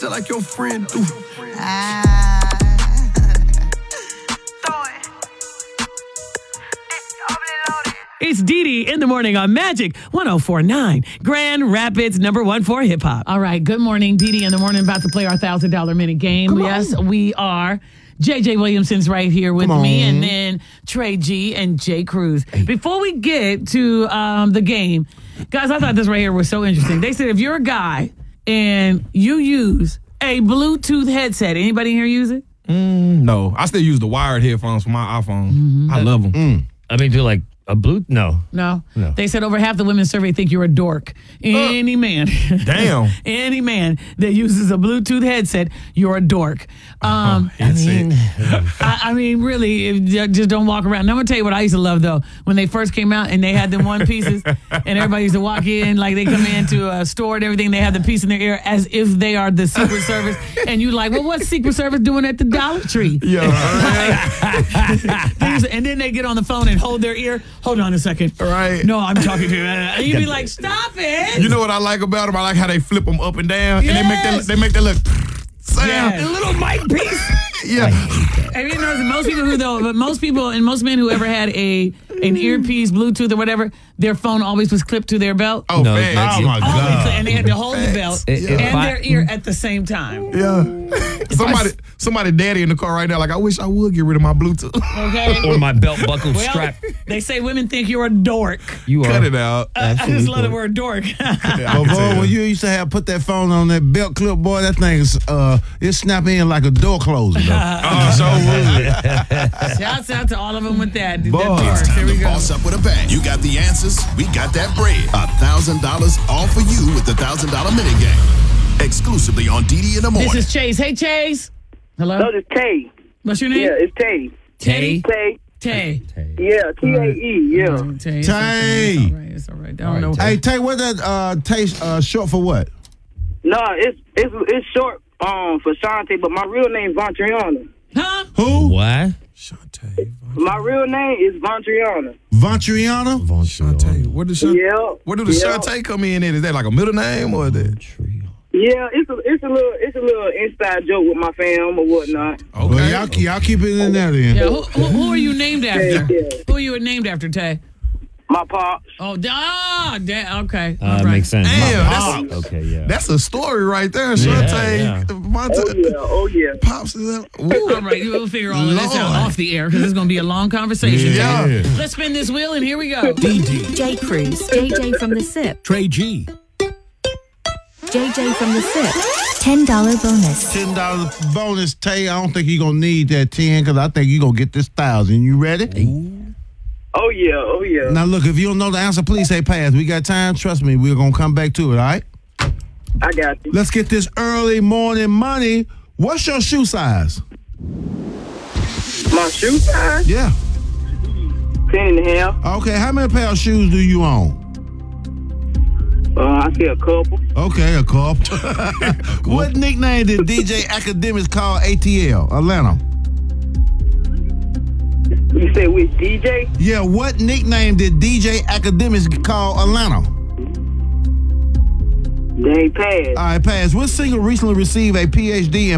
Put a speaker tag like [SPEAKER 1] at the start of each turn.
[SPEAKER 1] just like your friend do.
[SPEAKER 2] It's Dee Dee in the morning on Magic 104.9, Grand Rapids #1 for hip hop. All right, good morning, Dee Dee in the morning. About to play our $1,000 minute game. Yes, we are. JJ Williamson's right here with me, and then Trey G and Jay Cruz. Before we get to the game, guys, I thought this right here was so interesting. They said if you're a guy and you use a Bluetooth headset, anybody here use it?
[SPEAKER 1] No, I still use the wired headphones for my iPhone. I love them.
[SPEAKER 3] I mean, do like a Bluetooth? No.
[SPEAKER 2] They said over half the women surveyed think you're a dork. Any man.
[SPEAKER 1] Damn.
[SPEAKER 2] Any man that uses a Bluetooth headset, you're a dork. I mean, really, just don't walk around. And I'm going to tell you what I used to love, though. When they first came out and they had them one pieces and everybody used to walk in, like they come into a store and everything, they have the piece in their ear as if they are the Secret Service. And you like, well, what's Secret Service doing at the Dollar Tree?
[SPEAKER 1] Yeah.
[SPEAKER 2] And then they get on the phone and hold their ear. Hold on a second.
[SPEAKER 1] Right.
[SPEAKER 2] No, I'm talking to you. And you'd be like, stop it.
[SPEAKER 1] You know what I like about them? I like how they flip them up and down,
[SPEAKER 2] Yes.
[SPEAKER 1] and they make that look sound.
[SPEAKER 2] Yes.
[SPEAKER 1] A little mic piece. Yeah.
[SPEAKER 2] Have you noticed most men who ever had an earpiece, Bluetooth or whatever, their phone always was clipped to their belt.
[SPEAKER 1] Oh,
[SPEAKER 3] No,
[SPEAKER 1] man.
[SPEAKER 3] that's
[SPEAKER 1] Oh, my God.
[SPEAKER 2] And they had to hold the belt and their ear at the same time.
[SPEAKER 1] Yeah. Somebody daddy in the car right now, like, I wish I would get rid of my Bluetooth.
[SPEAKER 2] Okay.
[SPEAKER 3] Or my belt buckle strap.
[SPEAKER 2] They say women think you're a dork.
[SPEAKER 3] You
[SPEAKER 1] Cut
[SPEAKER 3] are.
[SPEAKER 1] it out.
[SPEAKER 2] I just love the word dork.
[SPEAKER 4] But boy, when you used to have put that phone on that belt clip, boy, that thing's it snap in like a door closer.
[SPEAKER 1] So rude.
[SPEAKER 2] Shouts out to all of them with that.
[SPEAKER 4] Boy.
[SPEAKER 2] That
[SPEAKER 5] It's
[SPEAKER 2] Here
[SPEAKER 5] time
[SPEAKER 2] we
[SPEAKER 5] to
[SPEAKER 2] go.
[SPEAKER 5] boss up with a bang. You got the answers. We got that bread. $1,000 all for you with the $1,000 minute game. Exclusively on Dee Dee in the morning.
[SPEAKER 2] This is Chase. Hey, Chase. Hello?
[SPEAKER 6] No, it's Tay.
[SPEAKER 2] What's your name?
[SPEAKER 6] Yeah, it's Tay.
[SPEAKER 3] Tay?
[SPEAKER 6] Tay.
[SPEAKER 2] Tay.
[SPEAKER 6] Yeah, T-A-E, yeah.
[SPEAKER 2] Tay.
[SPEAKER 4] Tay.
[SPEAKER 2] It's all right. I don't know.
[SPEAKER 4] Hey, Tay, what that Tay short for what?
[SPEAKER 6] No, it's short for Shantae, but my real name is Vontriana.
[SPEAKER 2] Huh?
[SPEAKER 4] Who?
[SPEAKER 3] What?
[SPEAKER 1] Shantae.
[SPEAKER 6] My real name is Vontriana.
[SPEAKER 4] Vontriana?
[SPEAKER 1] Shantae. Where do
[SPEAKER 6] Yeah.
[SPEAKER 1] the Shantae come in at? Is that like a middle name or that?
[SPEAKER 6] Yeah, it's a little inside joke with my fam or whatnot.
[SPEAKER 1] Okay.
[SPEAKER 4] Well, y'all keep it in there then.
[SPEAKER 2] Yeah, who are you named after?
[SPEAKER 6] Yeah.
[SPEAKER 2] Who are you named after, Tay?
[SPEAKER 6] My pops.
[SPEAKER 2] Oh, okay. All right.
[SPEAKER 3] Makes sense.
[SPEAKER 1] Damn,
[SPEAKER 3] Okay, yeah.
[SPEAKER 1] that's a story right there, Shantae.
[SPEAKER 3] yeah.
[SPEAKER 6] Oh yeah.
[SPEAKER 1] Pops is up.
[SPEAKER 2] All right, we'll figure all of this out
[SPEAKER 1] Lord.
[SPEAKER 2] off the air because it's going to be a long conversation.
[SPEAKER 1] Yeah.
[SPEAKER 2] Let's spin this wheel and here we go.
[SPEAKER 7] Jay Cruz, JJ from the SIP,
[SPEAKER 8] Trey G.
[SPEAKER 7] JJ from the SIP. $10 bonus.
[SPEAKER 4] $10 bonus, Tay. I don't think you're going to need that 10 because I think you're going to get this 1,000. You ready?
[SPEAKER 6] Oh yeah.
[SPEAKER 4] Now, look, if you don't know the answer, please say pass. We got time. Trust me, we're going to come back to it, all right?
[SPEAKER 6] I got you.
[SPEAKER 4] Let's get this early morning money. What's your shoe size?
[SPEAKER 6] My shoe size?
[SPEAKER 4] Yeah.
[SPEAKER 6] 10.5.
[SPEAKER 4] Okay, how many pair of shoes do you own?
[SPEAKER 6] I see a couple.
[SPEAKER 4] Okay, a couple. What nickname did DJ Academics call ATL, Atlanta?
[SPEAKER 6] You said with DJ?
[SPEAKER 4] Yeah, what nickname did DJ Academics call Atlanta?
[SPEAKER 6] They passed.
[SPEAKER 4] All right, pass. What singer recently received a PhD in